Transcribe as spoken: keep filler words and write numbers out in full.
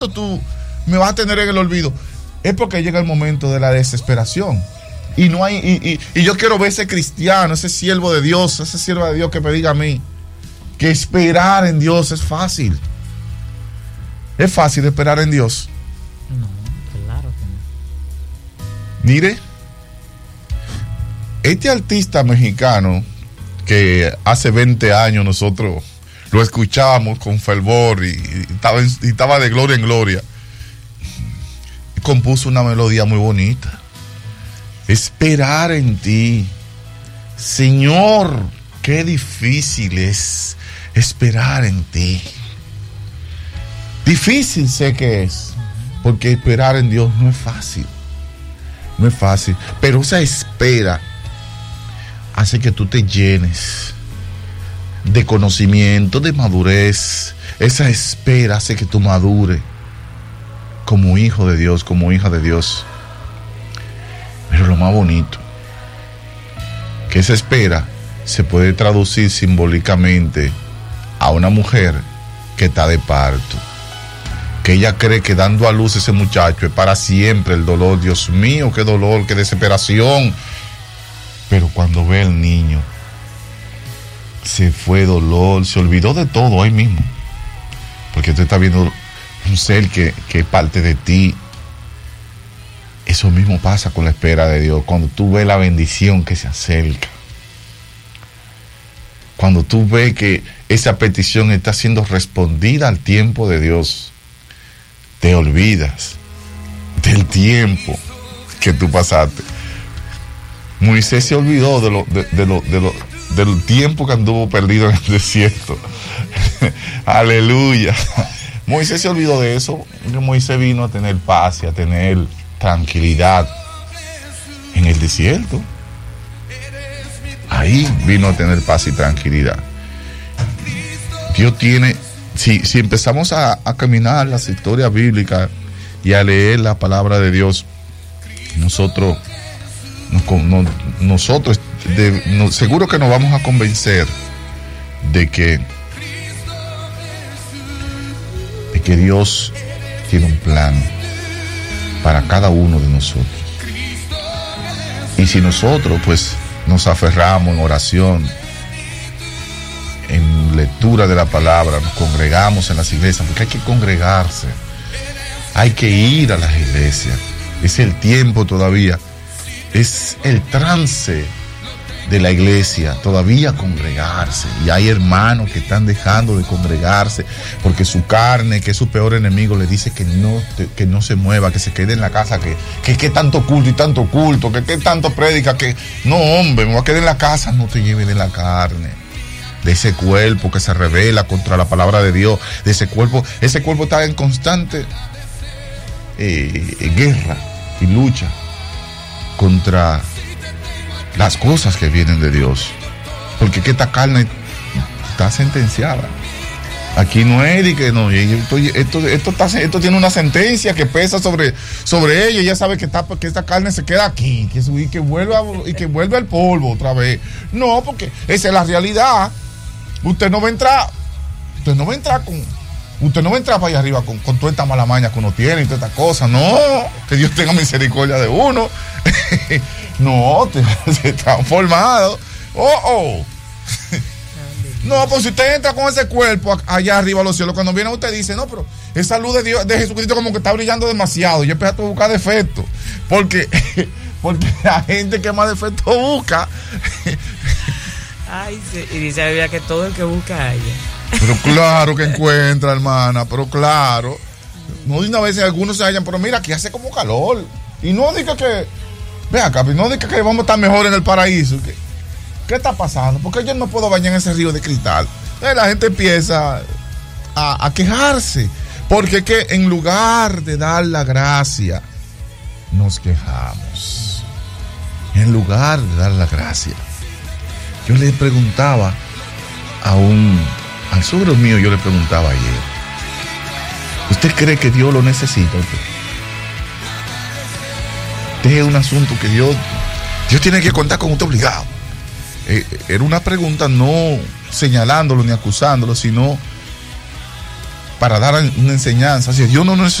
tú me vas a tener en el olvido? Es porque llega el momento de la desesperación. Y no hay, y, y, y yo quiero ver ese cristiano, ese siervo de Dios, ese siervo de Dios que me diga a mí que esperar en Dios es fácil. ¿Es fácil esperar en Dios? No, claro que no. Mire, este artista mexicano que hace veinte años nosotros lo escuchábamos con fervor y, y, estaba, en, y estaba de gloria en gloria, compuso una melodía muy bonita. Esperar en ti, Señor, qué difícil es esperar en ti. Difícil sé que es, porque esperar en Dios no es fácil, no es fácil, pero esa espera hace que tú te llenes de conocimiento, de madurez. Esa espera hace que tú madure como hijo de Dios, como hija de Dios. Pero lo más bonito, que esa espera se puede traducir simbólicamente a una mujer que está de parto, que ella cree que dando a luz ese muchacho es para siempre el dolor. Dios mío, qué dolor, qué desesperación. Pero cuando ve al niño, se fue dolor, se olvidó de todo ahí mismo, porque tú estás viendo un ser que, que es parte de ti. Eso mismo pasa con la espera de Dios. Cuando tú ves la bendición que se acerca, cuando tú ves que esa petición está siendo respondida al tiempo de Dios, te olvidas del tiempo que tú pasaste. Moisés se olvidó de lo, de, de lo, de lo, del tiempo que anduvo perdido en el desierto. Aleluya. Moisés se olvidó de eso, porque Moisés vino a tener paz y a tener tranquilidad en el desierto. Ahí vino a tener paz y tranquilidad. Dios tiene, si, si empezamos a, a caminar las historias bíblicas y a leer la palabra de Dios, nosotros, nos, no, nosotros de, no, seguro que nos vamos a convencer de que, de que Dios tiene un plan para cada uno de nosotros. Y si nosotros pues nos aferramos en oración, en lectura de la palabra, nos congregamos en las iglesias, porque hay que congregarse, hay que ir a las iglesias, es el tiempo todavía, es el trance de la iglesia, todavía congregarse. Y hay hermanos que están dejando de congregarse porque su carne, que es su peor enemigo, le dice que no, que no se mueva, que se quede en la casa, que que, que tanto culto y tanto culto, que que tanto prédica, que no, hombre, me voy a quedar en la casa. No te lleves de la carne, de ese cuerpo que se rebela contra la palabra de Dios, de ese cuerpo. Ese cuerpo está en constante eh, guerra y lucha contra las cosas que vienen de Dios, porque que esta carne está sentenciada. Aquí no es de que no, esto, esto, esto, está, esto tiene una sentencia que pesa sobre, sobre ella. Ella sabe que, está, que esta carne se queda aquí, que, y, que vuelve a, y que vuelve al polvo otra vez. No, porque esa es la realidad. Usted no va a entrar, usted no va a entrar con, usted no va a entrar para allá arriba con, con toda esta mala maña que uno tiene y todas estas cosas. No, que Dios tenga misericordia de uno. No, te has transformado. Oh, oh. No, pues si usted entra con ese cuerpo allá arriba a los cielos, cuando viene usted dice, no, pero esa luz de Dios, de Jesucristo, como que está brillando demasiado. Yo empecé a buscar defectos. Porque, porque la gente que más defectos busca. Ay, sí. Y dice la Biblia que todo el que busca halla. Pero claro que encuentra, hermana, pero claro. No de una vez algunos se hallan, pero mira, aquí hace como calor. Y no diga que, ve acá, no diga que vamos a estar mejor en el paraíso. ¿Qué, qué está pasando? Porque yo no puedo bañar en ese río de cristal. Entonces la gente empieza a, a quejarse. Porque que en lugar de dar la gracia, nos quejamos. En lugar de dar la gracia. Yo le preguntaba a un, al suegro mío, yo le preguntaba ayer, ¿usted cree que Dios lo necesita? Este es un asunto que Dios, Dios tiene que contar con usted obligado. Eh, era una pregunta no señalándolo ni acusándolo, sino para dar una enseñanza. Si Dios no nos